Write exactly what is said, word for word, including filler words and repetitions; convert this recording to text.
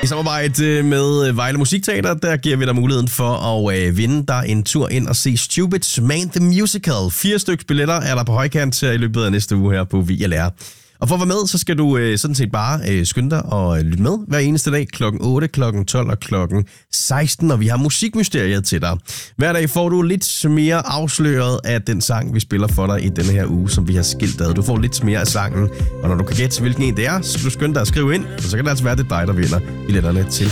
I samarbejde med Vejle Musikteater, der giver vi dig muligheden for at øh, vinde dig en tur ind og se Stupid Man the Musical. Fire stykker billetter er der på højkant i løbet af næste uge her på V L R. Og for at være med, så skal du øh, sådan set bare øh, skynde dig og lytte med hver eneste dag klokken otte, klokken tolv og klokken seksten, og vi har musikmysteriet til dig. Hver dag får du lidt mere afsløret af den sang, vi spiller for dig i denne her uge, som vi har skilt ad. Du får lidt mere af sangen, og når du kan gætte, hvilken en det er, så skal du skynde dig at skrive ind, og så kan det altså være, det er dig, der vinder billetterne til